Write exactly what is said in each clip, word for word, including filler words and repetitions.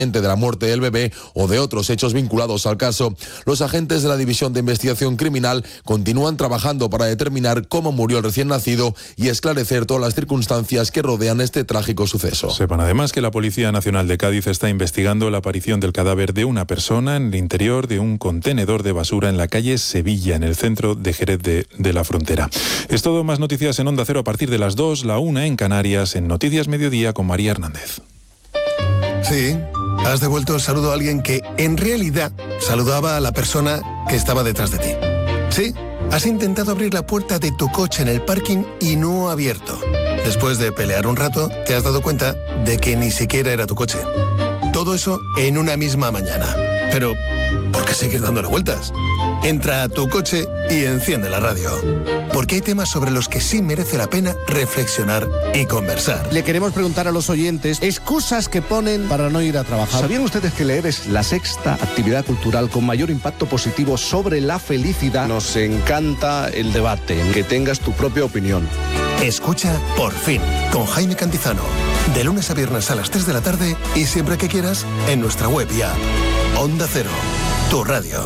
de la muerte del bebé o de otros hechos vinculados al caso. Los agentes de la División de Investigación Criminal continúan trabajando para determinar cómo murió el recién nacido y esclarecer todas las circunstancias que rodean este trágico suceso. Sepan además que la Policía Nacional de Cádiz está investigando la aparición del cadáver de una persona en el interior de un contenedor de basura en la calle Sevilla, en el centro de Jerez de, de la Frontera. Es todo, más noticias en Onda Cero a partir de las dos, la una en Canarias, en Noticias Mediodía con María Hernández. Sí, has devuelto el saludo a alguien que, en realidad, saludaba a la persona que estaba detrás de ti. Sí, has intentado abrir la puerta de tu coche en el parking y no ha abierto. Después de pelear un rato, te has dado cuenta de que ni siquiera era tu coche. Todo eso en una misma mañana. Pero, ¿por qué seguir dándole vueltas? Entra a tu coche y enciende la radio. Porque hay temas sobre los que sí merece la pena reflexionar y conversar. Le queremos preguntar a los oyentes excusas que ponen para no ir a trabajar. ¿Sabían ustedes que leer es la sexta actividad cultural con mayor impacto positivo sobre la felicidad? Nos encanta el debate, que tengas tu propia opinión. Escucha Por Fin, con Jaime Cantizano. De lunes a viernes a las tres de la tarde y siempre que quieras en nuestra web y app. Onda Cero, tu radio.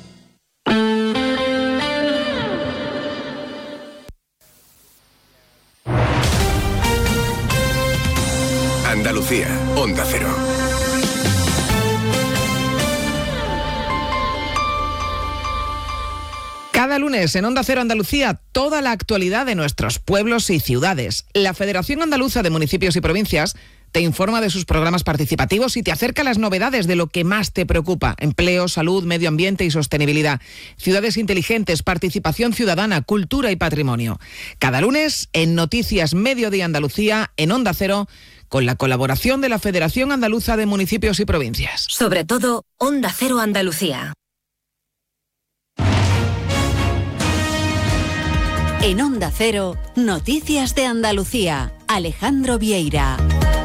Andalucía, Onda Cero. Cada lunes en Onda Cero Andalucía, toda la actualidad de nuestros pueblos y ciudades. La Federación Andaluza de Municipios y Provincias te informa de sus programas participativos y te acerca las novedades de lo que más te preocupa: empleo, salud, medio ambiente y sostenibilidad, ciudades inteligentes, participación ciudadana, cultura y patrimonio. Cada lunes en Noticias Mediodía Andalucía, en Onda Cero, con la colaboración de la Federación Andaluza de Municipios y Provincias. Sobre todo, Onda Cero Andalucía. En Onda Cero, Noticias de Andalucía. Alejandro Vieira.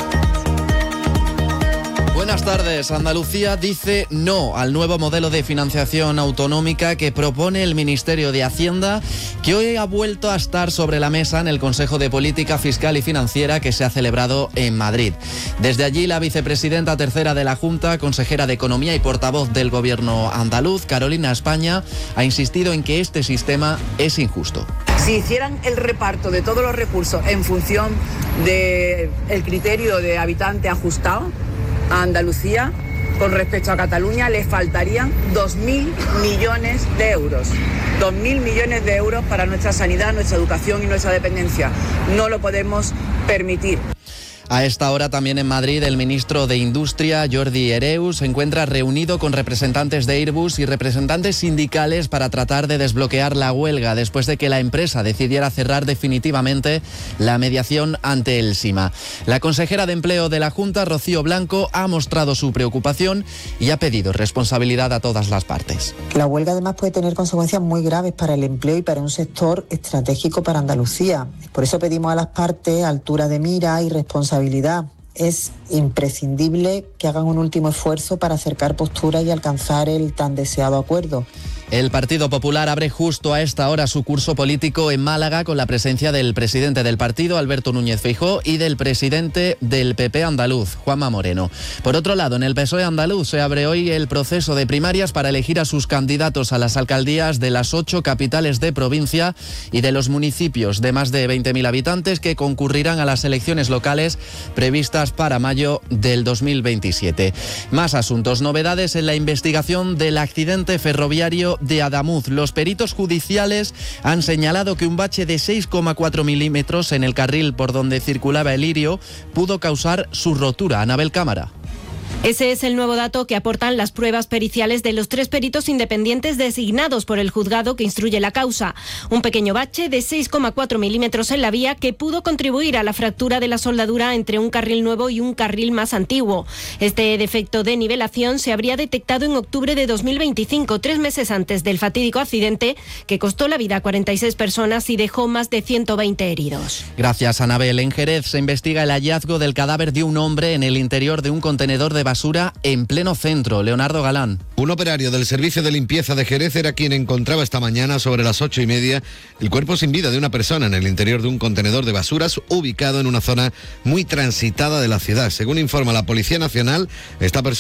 Buenas tardes. Andalucía dice no al nuevo modelo de financiación autonómica que propone el Ministerio de Hacienda, que hoy ha vuelto a estar sobre la mesa en el Consejo de Política Fiscal y Financiera que se ha celebrado en Madrid. Desde allí, la vicepresidenta tercera de la Junta, consejera de Economía y portavoz del Gobierno andaluz, Carolina España, ha insistido en que este sistema es injusto. Si hicieran el reparto de todos los recursos en función del criterio de habitante ajustado, a Andalucía, con respecto a Cataluña, le faltarían dos mil millones de euros. dos mil millones de euros para nuestra sanidad, nuestra educación y nuestra dependencia. No lo podemos permitir. A esta hora también en Madrid el ministro de Industria, Jordi Hereu, se encuentra reunido con representantes de Airbus y representantes sindicales para tratar de desbloquear la huelga después de que la empresa decidiera cerrar definitivamente la mediación ante el SIMA. La consejera de Empleo de la Junta, Rocío Blanco, ha mostrado su preocupación y ha pedido responsabilidad a todas las partes. La huelga además puede tener consecuencias muy graves para el empleo y para un sector estratégico para Andalucía. Por eso pedimos a las partes altura de mira y responsabilidad. Es imprescindible que hagan un último esfuerzo para acercar posturas y alcanzar el tan deseado acuerdo. El Partido Popular abre justo a esta hora su curso político en Málaga con la presencia del presidente del partido, Alberto Núñez Feijóo, y del presidente del P P andaluz, Juanma Moreno. Por otro lado, en el P S O E andaluz se abre hoy el proceso de primarias para elegir a sus candidatos a las alcaldías de las ocho capitales de provincia y de los municipios de más de veinte mil habitantes que concurrirán a las elecciones locales previstas para mayo del dos mil veintisiete. Más asuntos, novedades en la investigación del accidente ferroviario de Adamuz. Los peritos judiciales han señalado que un bache de seis coma cuatro milímetros en el carril por donde circulaba el Lirio pudo causar su rotura. Anabel Cámara. Ese es el nuevo dato que aportan las pruebas periciales de los tres peritos independientes designados por el juzgado que instruye la causa. Un pequeño bache de seis coma cuatro milímetros en la vía que pudo contribuir a la fractura de la soldadura entre un carril nuevo y un carril más antiguo. Este defecto de nivelación se habría detectado en octubre de dos mil veinticinco, tres meses antes del fatídico accidente que costó la vida a cuarenta y seis personas y dejó más de ciento veinte heridos. Gracias, Anabel. En Jerez se investiga el hallazgo del cadáver de un hombre en el interior de un contenedor de basura en pleno centro. Leonardo Galán. Un operario del servicio de limpieza de Jerez era quien encontraba esta mañana sobre las ocho y media el cuerpo sin vida de una persona en el interior de un contenedor de basuras ubicado en una zona muy transitada de la ciudad. Según informa la Policía Nacional, esta persona